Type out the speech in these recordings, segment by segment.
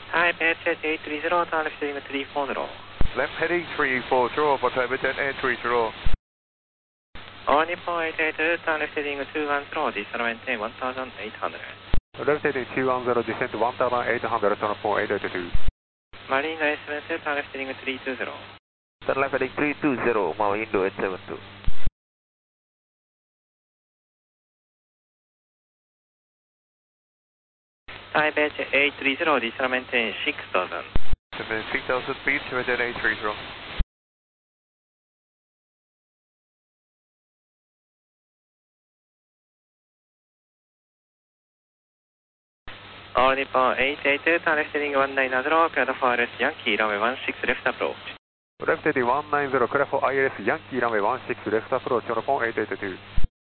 Hi, pitch at 830, turn left heading 340. Left heading 340 for time 10 and 30. All Nippon 882, turn left heading 210, descend maintain 1800. Left heading 210, descent 1800, turn 4882. Marine S72, turn left heading 320. Turn left heading 320, Malindo 872. Hi, pitch 830, descend maintain 6000. Descend 6000 feet, time 10 830. All Nippon 882, turn left heading 190, cleared for ILS Yankee, runway 16 left approach. Left heading 190, clear for ILS Yankee, runway 16 left approach, on 4882.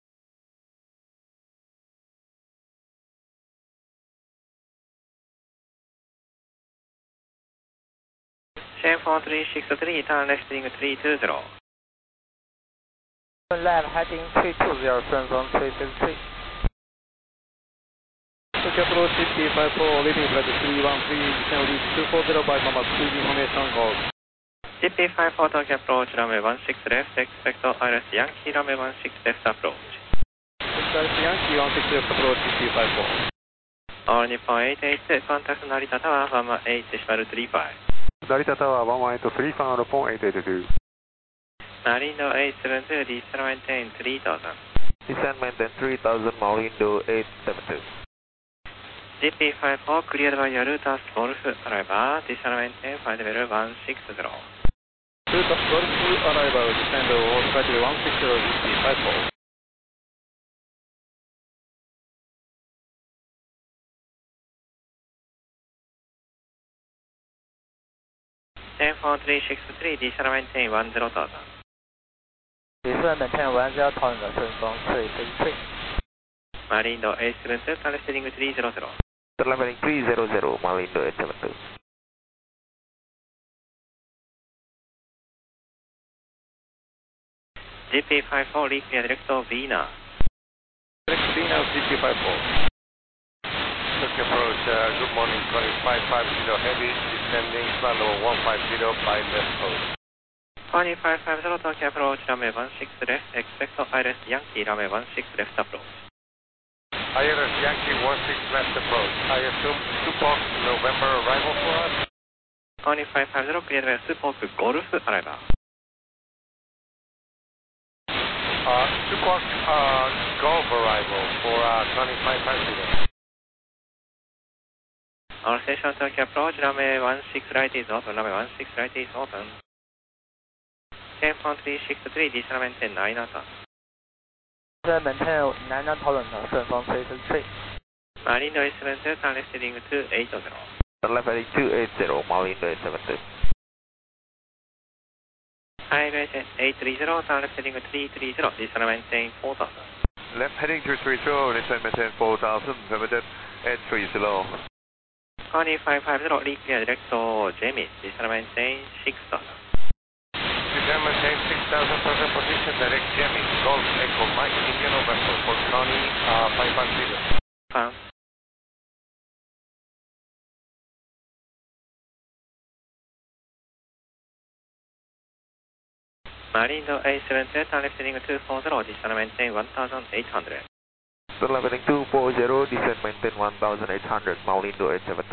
Shane 4363, turn left heading 320. Turn left heading 320, front from 363. Tokyo approach GP54, leading flight 313, descend reach 240 by Mama, cruise information go. GP54 Tokyo approach, runway 16 left, expect ILS Yankee, runway 16 left approach. ILS Yankee 16 left approach GP54. All Nippon 882, contact Narita Tower, 118.35. Narita Tower 11835 on 882. Malindo 872, descend maintain 3000. Descend maintain 3000, Malindo 872. GP54 cleared by your route as Golf, arrival, descend maintain flight level 160. Route of Golf, arrival, descend flight level 160, GP54. Shane 4363, descend maintain 10,000. Descend maintain 10,000,顺风363. Malindo 872, turn left heading 300. Turn left heading 300, Malindo 872. GP54, reclear direct to Vina. Direct Vina, GP54. Tokyo approach, good morning, 2550 heavy, descending flight level 150 by left coast. 2550 Tokyo approach, runway 16 left, expect ILS Yankee, runway 16 left approach. ILS Yankee 16 left approach. I assume Supok November arrival for us? 2550 cleared by Supok Golf, arrival. Supok Golf arrival for 2550. All station Tokyo approach, runway 16 right is open, runway 16 right is open. Shane 4363, descend maintain 9000. Descend maintain 9000,顺风363. Malindo 872, turn left heading 280. Turn left heading 280, Malindo 872. Highway 830, turn left heading 330, descend maintain 4000. Left heading 230, descend maintain 4000, limited at 30. 2550, reclear direct to Jamie, descend maintain 6000. Descend maintain 6000, present position, direct Jamie, Golf Echo Mike, India November for Connie 510. Found. Malindo 872, turn left heading 240, descend maintain 1800. Turn left heading 240, descend maintain 1800, Malindo 872.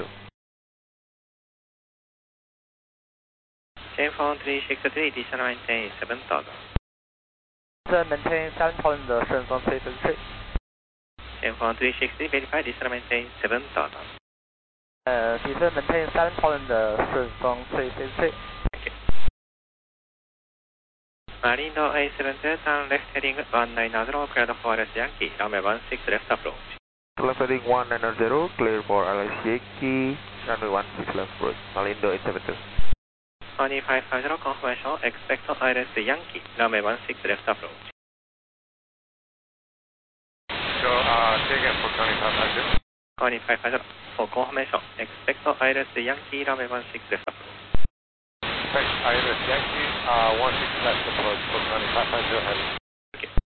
Shane 4363, descend maintain 7000. Descend maintain 7000,顺风363. Shane 4360, verify, descend maintain 7000. Descend maintain 7000,顺风363. Malindo 872, turn left heading 190, cleared for ILS Yankee, runway 16 left approach. Turn left heading 190, clear for ILS Yankee, runway 16 left approach, Malindo 872. 2550, confirmation, expect ILS Yankee, runway 16 left approach. So, say again for 2550. 2550, for confirmation, expect ILS Yankee, runway 16 left approach. Expect ILS Yankee 16 left approach for 2550 heavy.